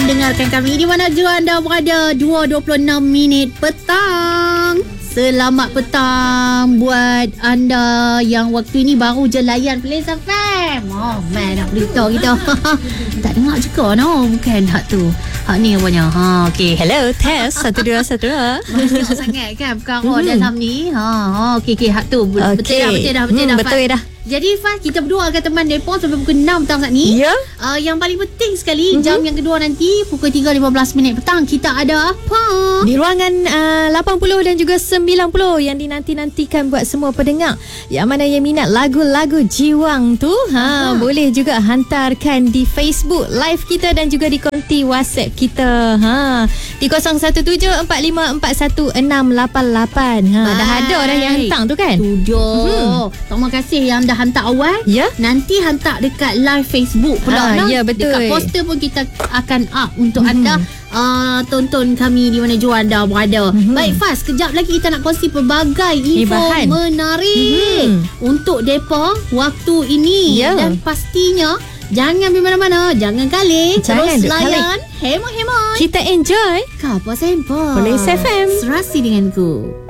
mendengarkan kami di mana jua anda berada. 2.26 petang. Selamat petang buat anda yang waktu ini baru je layan Plains FM. Oh man, nak beritahu kita. Tak dengar juga no. Bukan hak tu. Hak ni apanya. Okay. Hello, test 1212. Banyak sangat kan perkara dalam ni. Okay, hak tu. Betul dah. Betul dah. Jadi Fah, kita berdua akan teman Depa sampai pukul 6 petang saat ni. Ya. Yang paling penting sekali, jam yang kedua nanti pukul 3.15 petang kita ada apa? Di ruangan 80 dan juga 90 yang dinanti-nantikan buat semua pendengar. Yang mana yang minat lagu-lagu jiwang tu, boleh juga hantarkan di Facebook live kita dan juga di konti WhatsApp kita. Di 0174541688. Dah ada dah yang hantar tu kan? Terima kasih yang dah hantar awal. Ya. Nanti hantar dekat live Facebook pula. Ya, betul. Dekat poster pun kita akan up untuk anda tonton kami di mana jua anda berada. Baik Fas, kejap lagi kita nak kongsi pelbagai info menarik untuk depa waktu ini. Dan pastinya jangan pergi mana-mana, jangan kalah. Terus layan Hemok-hemok. Kita enjoy Kapal Sempol Plains FM. Serasi denganku.